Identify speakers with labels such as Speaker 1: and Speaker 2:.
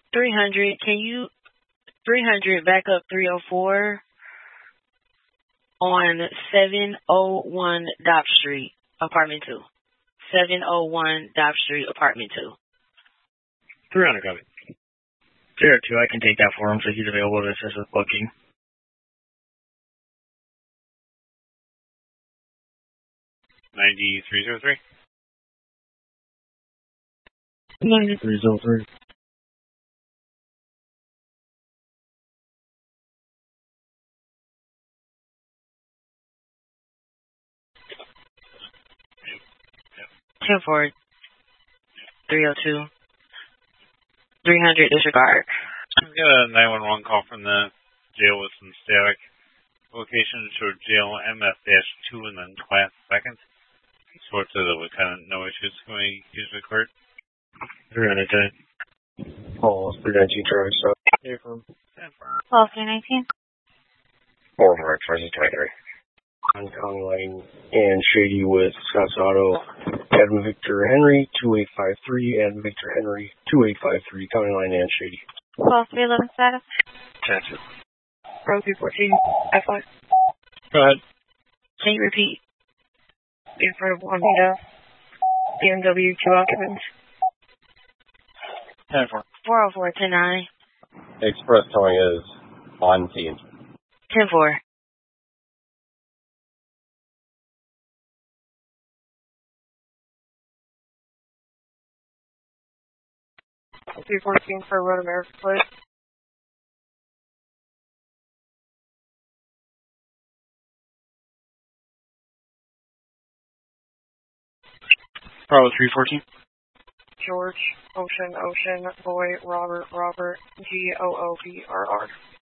Speaker 1: 300, can you, 300 back up 304 on 701 Dock Street, apartment 2. 701 Dock Street, apartment 2.
Speaker 2: 300, copy. 02, I can take that for him so he's available to assist with booking.
Speaker 3: 9303.
Speaker 2: 9303.
Speaker 1: Ten four 302. 300 disregard.
Speaker 3: I've got a 911 call from the jail with some static. Location to jail MF-2 and then class second. Sorts of the lieutenant, no issues. Can we use the court?
Speaker 2: 300, Paul, 319 Charlie, so. Here from.
Speaker 4: Paul, 319.
Speaker 2: 4 Express 23. On County Line and Shady with Scott's Auto. Adam Victor Henry, 2853. Adam Victor Henry, 2853. County Line and Shady.
Speaker 4: Paul, 311 status.
Speaker 2: 10-2.
Speaker 1: Row 314, F1.
Speaker 2: Go ahead.
Speaker 1: Can you repeat? In front of Juanita, BMW, 2 occupants.
Speaker 2: 10-4.
Speaker 1: 404, 10-9.
Speaker 5: Express towing is on scene.
Speaker 1: 10-4.
Speaker 4: $314 for Road America Split.
Speaker 2: Bravo 314.
Speaker 4: George, Ocean, Boy, Robert, G-O-O-B-R-R.